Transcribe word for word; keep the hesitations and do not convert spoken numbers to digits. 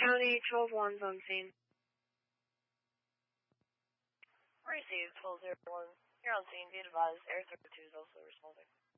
County, twelve one's on scene. Received, twelve zero one. You're on scene. Be advised, Air thirty-two is also responding.